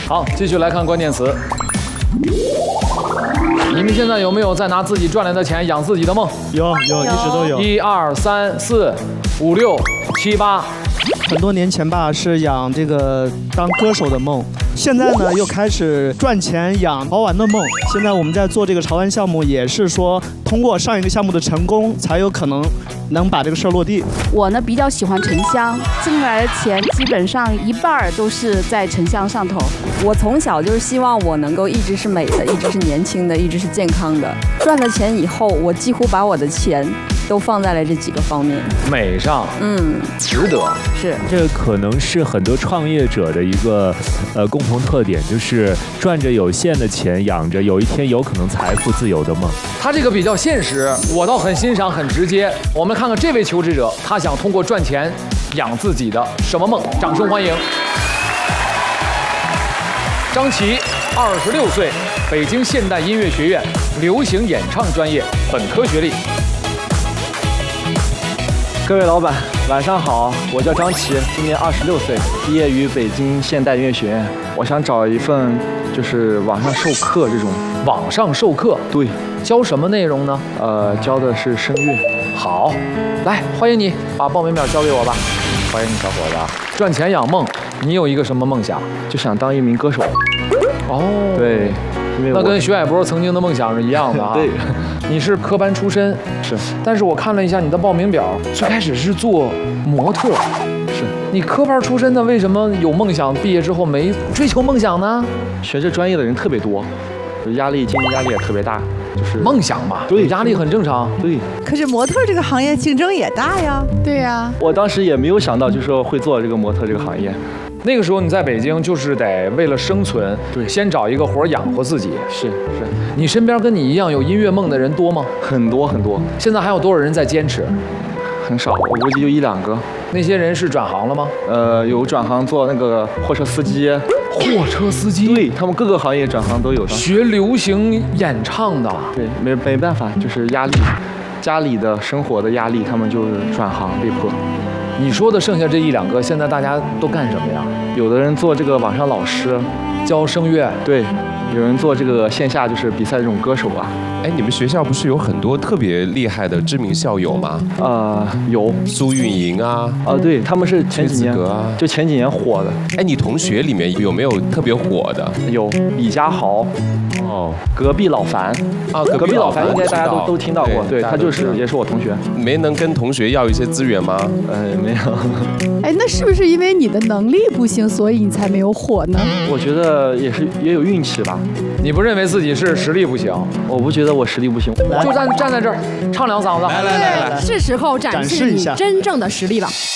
好，继续来看关键词。你们现在有没有在拿自己赚来的钱养自己的梦？ 有，一直都有。 1、2、3、4、5、6、7、8。 很多年前吧，是养这个当歌手的梦，现在呢又开始赚钱养潮玩的梦。现在我们在做这个潮玩项目，也是说通过上一个项目的成功，才有可能能把这个事儿落地。 我呢比较喜欢沉香，挣来的钱基本上一半都是在沉香上头。 我从小就是希望我能够一直是美的，一直是年轻的，一直是健康的。赚了钱以后，我几乎把我的钱都放在了这几个方面。 美上，值得。 是， 这可能是很多创业者的一个共同特点，就是赚着有限的钱，养着有一天有可能财富自由的梦。 他这个比较现实，我倒很欣赏，很直接。我们看看这位求职者，他想通过赚钱养自己的什么梦？掌声欢迎张琪，26岁，北京现代音乐学院流行演唱专业本科学历。 各位老板，晚上好，我叫张琪，今年26岁，毕业于北京现代音乐学院。我想找一份就是网上授课这种。 网上授课？对。教什么内容呢？ 教的是声乐。 好，来，欢迎你，把报名表交给我吧。 欢迎你，小伙子。 赚钱养梦，你有一个什么梦想？ 就想当一名歌手。 哦， 对。 那跟徐海波曾经的梦想是一样的啊。 对， 你是科班出身， 是。 但是我看了一下你的报名表，最开始是做模特， 是。 你科班出身的，为什么有梦想，毕业之后没追求梦想呢？ 学这专业的人特别多，压力，竞争压力也特别大，就是梦想嘛，对，压力很正常。 对。 可是模特这个行业竞争也大呀。 对呀。 我当时也没有想到，就是说会做这个模特这个行业。 那个时候你在北京，就是得为了生存，对，先找一个活养活自己。 是。 你身边跟你一样有音乐梦的人多吗？ 很多。 现在还有多少人在坚持？ 很少，我估计就1、2个。 那些人是转行了吗？ 有转行做那个货车司机。 货车司机？ 对，他们各个行业转行都有。 学流行演唱的？ 对，没办法，就是压力，家里的生活的压力，他们就是转行被迫。 你说的剩下这1、2个，现在大家都干什么呀？ 有的人做这个网上老师， 教声乐。 对，有人做这个线下就是比赛这种歌手啊。 哎，你们学校不是有很多特别厉害的知名校友吗？ 有苏运莹啊。 对，他们是前几年就前几年火的。 哎，你同学里面有没有特别火的？ 有李佳豪。 哦， 隔壁老樊啊， 隔壁老樊应该大家都听到过，对，他也是我同学。 没能跟同学要一些资源吗？ 没有。 哎，那是不是因为你的能力不行，所以你才没有火呢？ 我觉得也有运气吧。 你不认为自己是实力不行？ 我不觉得我实力不行， 就站在这儿唱2嗓子。 来， 是时候展示你真正的实力了。